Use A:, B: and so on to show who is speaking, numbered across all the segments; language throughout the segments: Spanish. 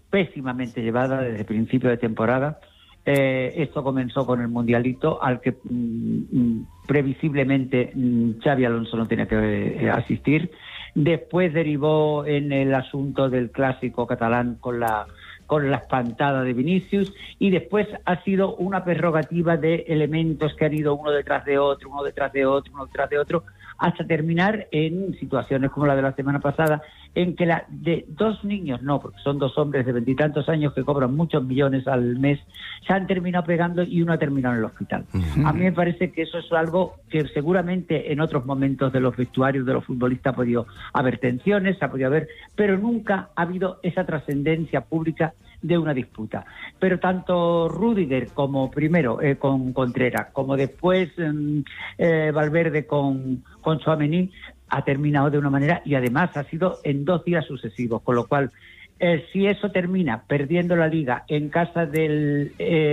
A: pésimamente llevada desde el principio de temporada. Esto comenzó con el Mundialito, al que previsiblemente Xabi Alonso no tenía que asistir. Después derivó en el asunto del clásico catalán con la espantada de Vinicius, y después ha sido una prerrogativa de elementos que han ido uno detrás de otro, hasta terminar en situaciones como la de la semana pasada, en que de dos niños, no, porque son dos hombres de 20 y tantos años que cobran muchos millones al mes, se han terminado pegando y uno ha terminado en el hospital. A mí me parece que eso es algo que seguramente en otros momentos de los vestuarios de los futbolistas ha podido haber tensiones, ha podido haber, pero nunca ha habido esa trascendencia pública de una disputa. Pero tanto Rüdiger como primero con Contreras, como después Valverde con Tchouaméni, ha terminado de una manera, y además ha sido en 2 días sucesivos, con lo cual si eso termina perdiendo la Liga en casa del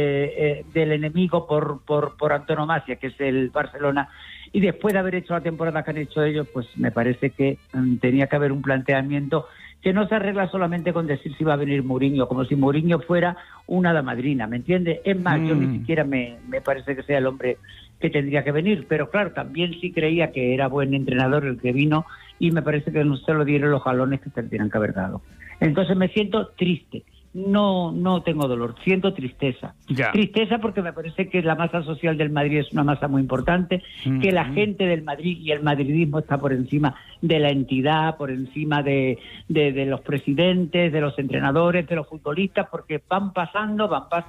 A: enemigo por antonomasia, que es el Barcelona, y después de haber hecho la temporada que han hecho ellos, pues me parece que tenía que haber un planteamiento que no se arregla solamente con decir si va a venir Mourinho, como si Mourinho fuera una hada madrina, ¿me entiendes? Es más, yo ni siquiera me parece que sea el hombre que tendría que venir, pero claro, también sí creía que era buen entrenador el que vino, y me parece que no se lo dieron los jalones que se le tenían que haber dado. Entonces me siento triste. No tengo dolor, siento tristeza.
B: Ya.
A: Tristeza porque me parece que la masa social del Madrid es una masa muy importante, que la gente del Madrid y el madridismo está por encima de la entidad, por encima de los presidentes, de los entrenadores, de los futbolistas, porque van pasando,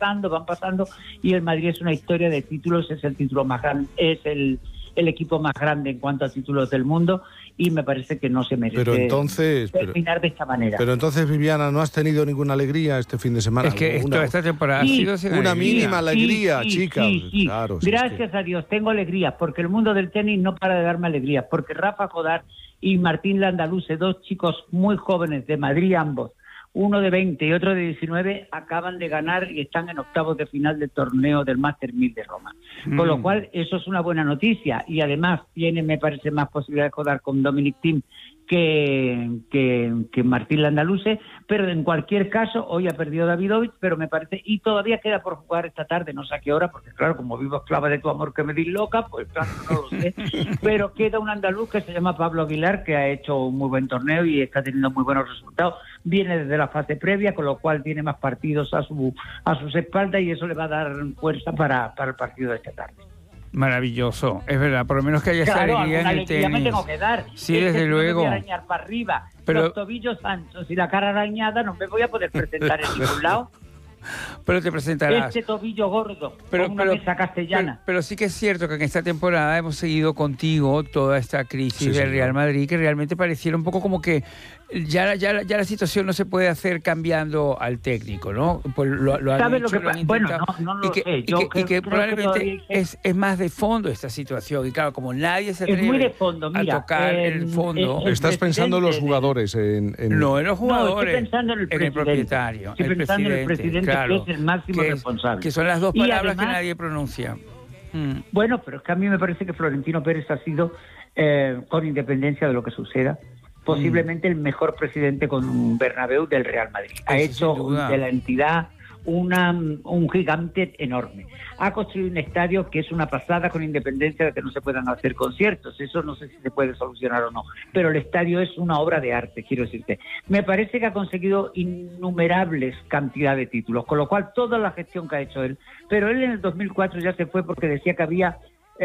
A: y el Madrid es una historia de títulos, es el título más grande, es el equipo más grande en cuanto a títulos del mundo, y me parece que no se merece terminar de esta manera.
C: Pero entonces, Viviana, ¿no has tenido ninguna alegría este fin de semana?
B: Es que esta temporada ha sido sin
C: una
B: alegría.
C: mínima alegría, chicas.
A: Sí.
C: Claro,
A: Gracias a Dios tengo alegrías, porque el mundo del tenis no para de darme alegrías, porque Rafa Jodar y Martín Landaluce, 2 chicos muy jóvenes de Madrid ambos, uno de 20 y otro de 19, acaban de ganar y están en octavos de final del torneo del Master 1000 de Roma. Con lo cual, eso es una buena noticia. Y además tiene, me parece, más posibilidades de jugar con Dominic Thiem que Martín Landaluce, pero en cualquier caso, hoy ha perdido Davidovich, pero me parece, y todavía queda por jugar esta tarde, no sé a qué hora, porque claro, como vivo esclava de tu amor que me disloca, pues claro, no lo sé, pero queda un andaluz que se llama Pablo Aguilar, que ha hecho un muy buen torneo y está teniendo muy buenos resultados, viene desde la fase previa, con lo cual tiene más partidos a sus espaldas, y eso le va a dar fuerza para el partido de esta tarde.
B: Maravilloso, es verdad, por lo menos que haya esa alegría en el tenis.
A: Me tengo que dar.
B: Sí, desde luego.
A: Me voy a arañar para arriba,
B: pero
A: los tobillos anchos y la cara arañada, no me voy a poder presentar en ningún lado.
B: Pero te presentarás.
A: Este tobillo gordo, con una mesa castellana.
B: Pero sí que es cierto que en esta temporada hemos seguido contigo toda esta crisis del Real Madrid, que realmente pareciera un poco como que ya la situación no se puede hacer cambiando al técnico, ¿no? Pues lo han dicho, lo han intentado.
A: Bueno, no lo sé.
B: Y que probablemente es más de fondo esta situación. Y claro, como nadie se atreve
A: muy de fondo, mira,
B: a tocar el fondo...
C: Estás pensando en los jugadores.
B: No, en los jugadores.
A: Estoy pensando en el
B: propietario.
A: Estoy pensando en el presidente, claro, que es el máximo responsable.
B: Que son las dos palabras que nadie pronuncia.
A: Bueno, pero es que a mí me parece que Florentino Pérez ha sido, con independencia de lo que suceda, posiblemente el mejor presidente con un Bernabéu del Real Madrid. Ha hecho de la entidad un gigante enorme. Ha construido un estadio que es una pasada, con independencia de que no se puedan hacer conciertos. Eso no sé si se puede solucionar o no. Pero el estadio es una obra de arte, quiero decirte. Me parece que ha conseguido innumerables cantidades de títulos, con lo cual toda la gestión que ha hecho él. Pero él en el 2004 ya se fue porque decía que había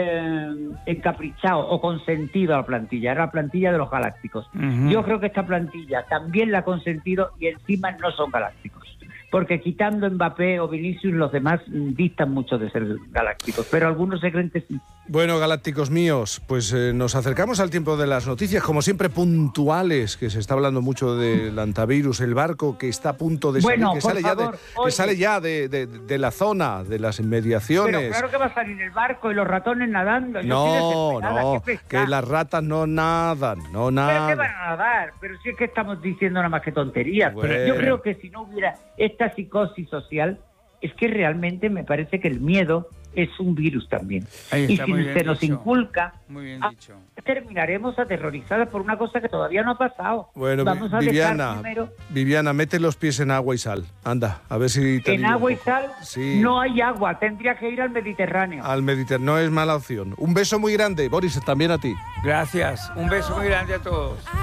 A: encaprichado o consentido a la plantilla. Era la plantilla de los galácticos. Yo creo que esta plantilla también la ha consentido, y encima no son galácticos, porque quitando Mbappé o Vinicius, los demás distan mucho de ser galácticos, pero algunos se creen que sí.
C: Bueno, galácticos míos, pues nos acercamos al tiempo de las noticias, como siempre puntuales, que se está hablando mucho del antivirus, el barco que está a punto de salir, que sale ya de la zona, de las inmediaciones.
A: Pero claro que va a salir el barco y los ratones nadando.
C: No, que las ratas no nadan,
A: ¿Pero qué van a nadar? Pero si es que estamos diciendo nada más que tonterías.
C: Bueno.
A: Pero yo creo que si no hubiera esta psicosis social, es que realmente me parece que el miedo es un virus también.
B: Ahí está,
A: y si se nos inculca,
B: muy bien dicho,
A: terminaremos aterrorizadas por una cosa que todavía no ha pasado.
C: Bueno,
A: vamos a
C: Viviana, mete los pies en agua y sal. Anda, a ver si te
A: en agua y sal.
C: Sí.
A: No hay agua, tendría que ir al Mediterráneo.
C: Al Mediterráneo no es mala opción. Un beso muy grande, Boris, también a ti.
B: Gracias, un beso muy grande a todos.